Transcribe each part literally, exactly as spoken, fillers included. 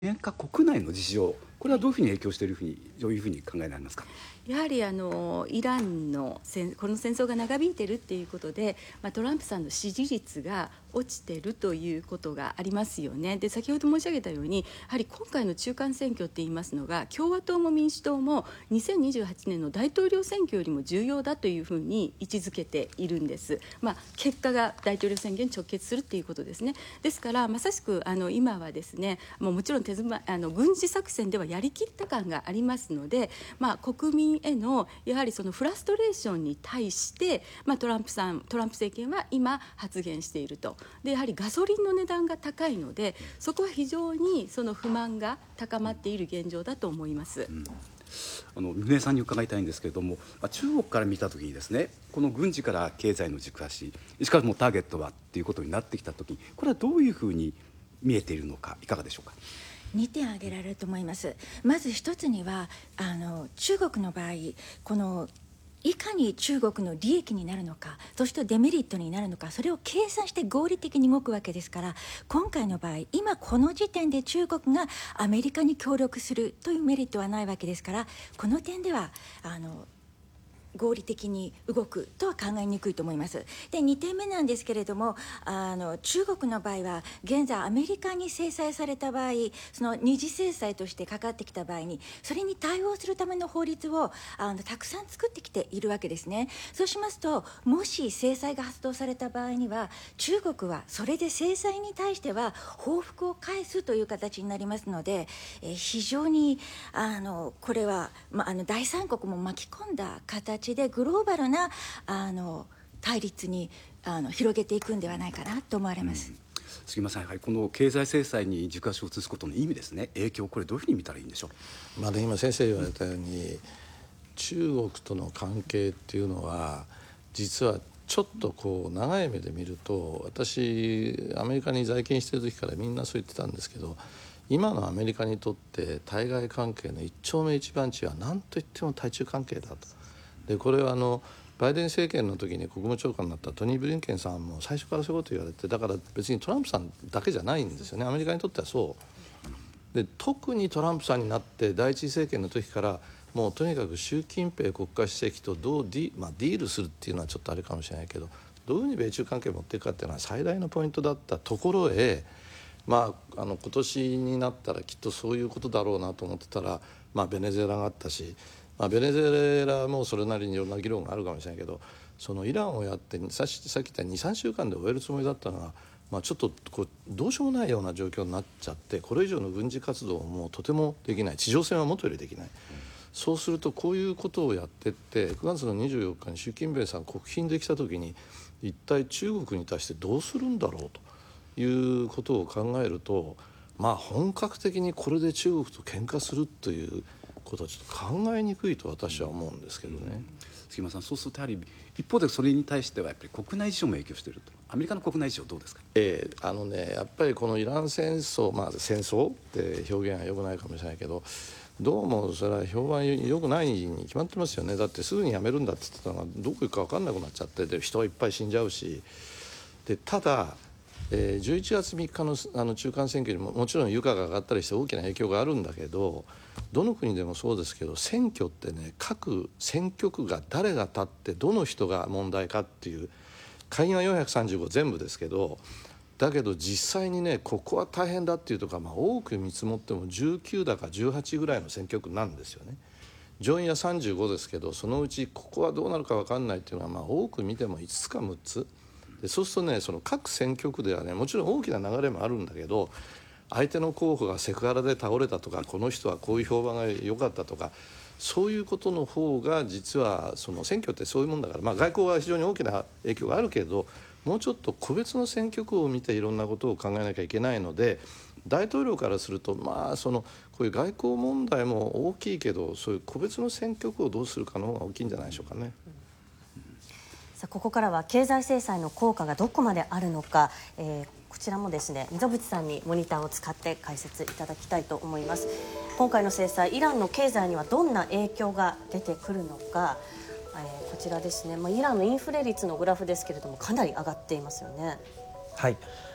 アメリカ国内の事情、これはどういうふうに影響しているふうにどういうふうに考えられますか。 やはりあのイランの戦この戦争が長引いているっていうことで、まあ、トランプさんの支持率が落ちているということがありますよね。で、先ほど申し上げたように、やはり今回の中間選挙って言いますのが、共和党も民主党もにせんにじゅうはちねんの大統領選挙よりも重要だというふうに位置づけているんです。まあ、結果が大統領選挙に直結するっていうことですね。ですからまさしくあの今はですね、もうもちろん手詰まあの軍事作戦ではやりきった感がありますので、まあ、国民へのやはりそのフラストレーションに対して、まあ、トランプさんトランプ政権は今発言していると。で、やはりガソリンの値段が高いので、そこは非常にその不満が高まっている現状だと思います。うん、 あの三船さんに伺いたいんですけれども、まあ、中国から見たときにですね、この軍事から経済の軸足、しかもターゲットはっていうことになってきたとき、これはどういうふうに見えているのか、いかがでしょうか。 にてん挙げられると思います。まず一つにはあの中国の場合、このいかに中国の利益になるのか、そしてデメリットになるのか、それを計算して合理的に動くわけですから、今回の場合、今この時点で中国がアメリカに協力するというメリットはないわけですから、この点ではあの合理的に動くとは考えにくいと思います。で、にてんめなんですけれども、あの中国の場合は現在アメリカに制裁された場合、その二次制裁としてかかってきた場合に、それに対応するための法律をあのたくさん作ってきているわけですね。そうしますと、もし制裁が発動された場合には、中国はそれで制裁に対しては報復を返すという形になりますので、え非常にあのこれは、ま、あの第三国も巻き込んだ形でグローバルなあの対立にあの広げていくんではないかなと思われます。うん、 杉間さん、やはりこの経済制裁に軸足を移すことの意味ですね、影響、これどういうふうに見たらいいんでしょう。 まあね、今先生言われたように、中国との関係っていうのは実はちょっとこう長い目で見ると、私アメリカに在勤している時からみんなそう言ってたんですけど、今のアメリカにとって対外関係の一丁目一番地は何といっても対中関係だと。で、これはあのバイデン政権の時に国務長官になったトニー・ブリンケンさんも最初からそういうこと言われて、だから別にトランプさんだけじゃないんですよね、アメリカにとってはそうで、特にトランプさんになって第一次政権の時から、もうとにかく習近平国家主席とどうディ、まあ、ディールするっていうのはちょっとあれかもしれないけど、どういうふうに米中関係を持っていくかっていうのは最大のポイントだったところへ、まあ、あの今年になったらきっとそういうことだろうなと思ってたら、まあ、ベネズエラがあったし、まあ、ベネズエラもそれなりにいろんな議論があるかもしれないけど、そのイランをやってさっき言ったにさんしゅうかんで終えるつもりだったのが、まあ、ちょっとこうどうしようもないような状況になっちゃって、これ以上の軍事活動もとてもできない、地上戦はもとよりできない、うん、そうするとこういうことをやってってくがつのにじゅうよっかに習近平さん国賓できた時に、一体中国に対してどうするんだろうということを考えると、まあ本格的にこれで中国と喧嘩するということはちょっと考えにくいと私は思うんですけどね。うん、 杉間さん、そうするとやはり一方でそれに対してはやっぱり国内事情も影響していると。アメリカの国内事情どうですか。 えー、あのねやっぱりこのイラン戦争、まあ戦争って表現は良くないかもしれないけど、どうもそれは評判良くないに決まってますよね。だってすぐにやめるんだって言ってたのがどこ行くか分かんなくなっちゃって、で人はいっぱい死んじゃうし、でただ、えー、じゅういちがつみっかの、あの中間選挙にももちろん油価が上がったりして大きな影響があるんだけど、どの国でもそうですけど、選挙ってね、各選挙区が誰が立ってどの人が問題かっていう、下院はよんひゃくさんじゅうご全部ですけど、だけど実際にねここは大変だっていうとか、まあ、多く見積もってもじゅうきゅうだかじゅうはちぐらいの選挙区なんですよね。上院はさんじゅうごですけど、そのうちここはどうなるか分かんないっていうのは、まあ、多く見てもいつつかむっつで、そうするとね、その各選挙区ではね、もちろん大きな流れもあるんだけど、相手の候補がセクハラで倒れたとか、この人はこういう評判が良かったとか、そういうことの方が実はその選挙ってそういうもんだから、まあ、外交は非常に大きな影響があるけど、もうちょっと個別の選挙区を見ていろんなことを考えなきゃいけないので、大統領からすると、まあそのこういう外交問題も大きいけど、そういう個別の選挙区をどうするかの方が大きいんじゃないでしょうかね。 さあここからは経済制裁の効果がどこまであるのか、えー、こちらもですね溝渕さんにモニターを使って解説いただきたいと思います。今回の制裁、イランの経済にはどんな影響が出てくるのか、えー、こちらですね、まあ、イランのインフレ率のグラフですけれどもかなり上がっていますよね。 はい、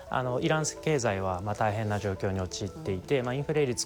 あのイラン経済はまあ大変な状況に陥っていて、まあ、インフレ率